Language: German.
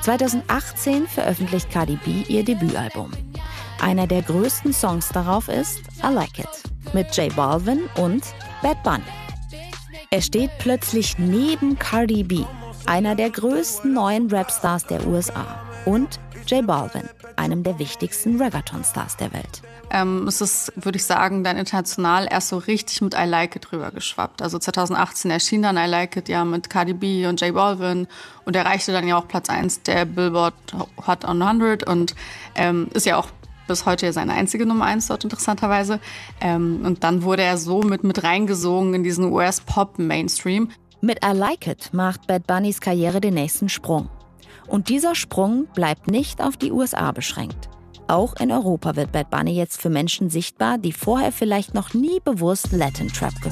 2018 veröffentlicht Cardi B ihr Debütalbum. Einer der größten Songs darauf ist I Like It mit J Balvin und Bad Bunny. Er steht plötzlich neben Cardi B, einer der größten neuen Rapstars der USA, und J Balvin, einem der wichtigsten Reggaeton-Stars der Welt. Es ist, würde ich sagen, dann international erst so richtig mit I Like It rübergeschwappt. Also 2018 erschien dann I Like It ja mit Cardi B und J Balvin und erreichte dann ja auch Platz 1 der Billboard Hot 100 und ist ja auch bis heute seine einzige Nummer 1 dort, interessanterweise. Und dann wurde er so mit reingesogen in diesen US-Pop-Mainstream. Mit I Like It macht Bad Bunnys Karriere den nächsten Sprung. Und dieser Sprung bleibt nicht auf die USA beschränkt. Auch in Europa wird Bad Bunny jetzt für Menschen sichtbar, die vorher vielleicht noch nie bewusst Latin Trap gehört haben.